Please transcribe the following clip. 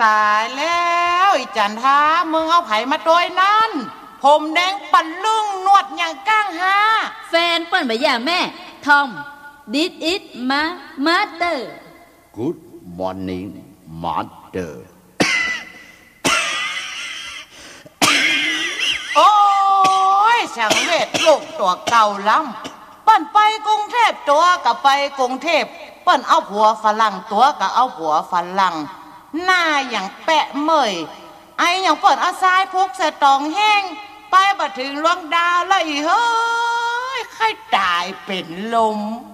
ตายแล้วไอ้จันทามึงเอาไผมาโดยนั้นผมแดงปันลุ่งนวดอย่างก้างฮาแฟนเปิ้นบ่อย่างแม่ทอม This is my mother Good morning mother โอ้ยช่างเวทลูกตัวเก่าล้ำเปิ้นไปกรุงเทพตัวกับไปกรุงเทพเปิ้นเอาผัวฝรั่งตัวกับเอาผัวฝรั่งหน้าอย่างแปะเมยไออย่างเปิ้นเอาทรายพุกใส่ตองแห้งไปบ่ถึงดวงดาวแล้วอีเฮ้ยใครตายเป็นลม